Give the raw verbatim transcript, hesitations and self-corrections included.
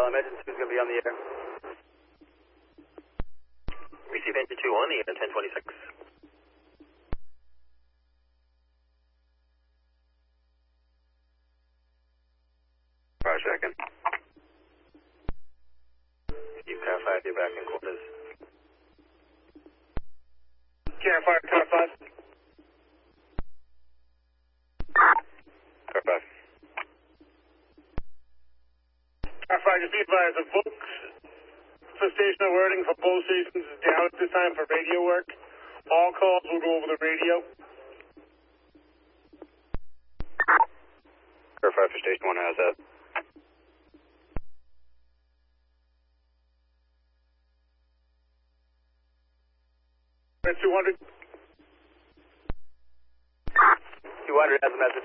L, emergency is going to be on the air. Receive engine two on the air, ten twenty-six. Five second. Steve, car five, you're back in quarters. Car five, car five. Car five. Car five, just be advised, the folks for station wording for both stations is down at this time for radio work. All calls will go over the radio. Car five for station one, how's that? That's two hundred. two hundred has a message.